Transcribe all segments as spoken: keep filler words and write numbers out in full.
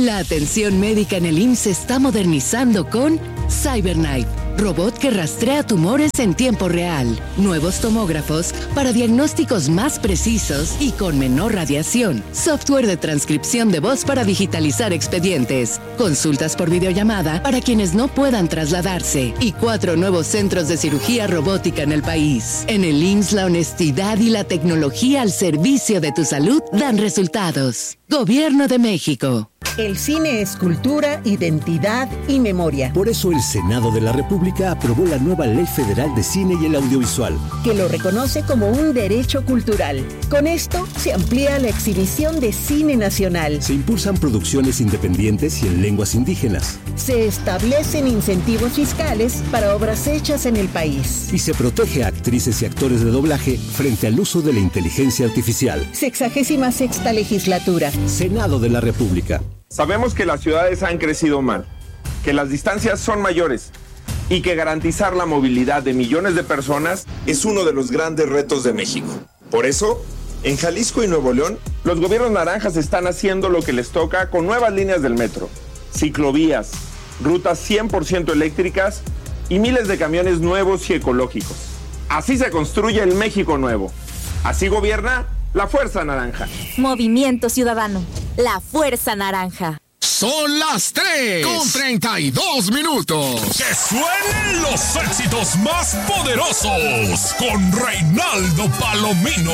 La atención médica en el I M S S se está modernizando con CyberKnife, robot que rastrea tumores en tiempo real. Nuevos tomógrafos para diagnósticos más precisos y con menor radiación. Software de transcripción de voz para digitalizar expedientes. Consultas por videollamada para quienes no puedan trasladarse. Y cuatro nuevos centros de cirugía robótica en el país. En el I M S S la honestidad y la tecnología al servicio de tu salud dan resultados. Gobierno de México. El cine es cultura, identidad y memoria. Por eso el Senado de la República aprobó la nueva Ley Federal de Cine y el Audiovisual, que lo reconoce como un derecho cultural. Con esto se amplía la exhibición de cine nacional. Se impulsan producciones independientes y en lenguas indígenas. Se establecen incentivos fiscales para obras hechas en el país. Y se protege a actrices y actores de doblaje frente al uso de la inteligencia artificial. Sexagésima sexta legislatura. Senado de la República. Sabemos que las ciudades han crecido mal, que las distancias son mayores y que garantizar la movilidad de millones de personas es uno de los grandes retos de México. Por eso, en Jalisco y Nuevo León, los gobiernos naranjas están haciendo lo que les toca con nuevas líneas del metro, ciclovías, rutas cien por ciento eléctricas y miles de camiones nuevos y ecológicos. Así se construye el México nuevo. Así gobierna la Fuerza Naranja. Movimiento Ciudadano. La Fuerza Naranja. Son las tres con treinta y dos minutos. ¡Que suenen los éxitos más poderosos con Reinaldo Palomino!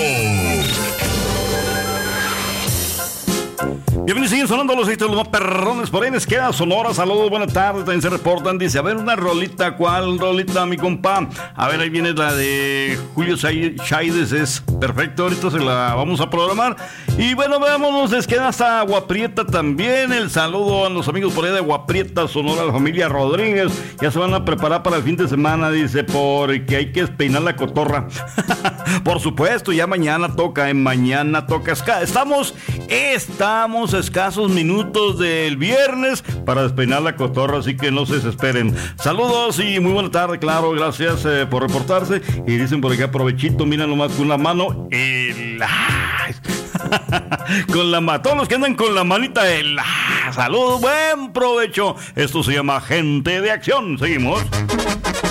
Bienvenidos, siguen sonando los éxitos los más perrones. Por ahí les queda Sonora. Saludos, buenas tardes. También se reportan. Dice, a ver, una rolita. ¿Cuál rolita, mi compa? A ver, ahí viene la de Julio Chaides. Es perfecto. Ahorita se la vamos a programar. Y bueno, veámonos. Les queda hasta Agua Prieta también. El saludo a los amigos por ahí de Agua Prieta, Sonora, la familia Rodríguez. Ya se van a preparar para el fin de semana. Dice, porque hay que despeinar la cotorra. Por supuesto, ya mañana toca. En mañana toca. Estamos, estamos escasos minutos del viernes para despeinar la cotorra, así que no se desesperen. Saludos y muy buena tarde, claro, gracias eh, por reportarse. Y dicen por acá, provechito, mira nomás con la mano, el... con la mano, todos los que andan con la manita, el... Saludos, buen provecho. Esto se llama Gente de Acción. Seguimos.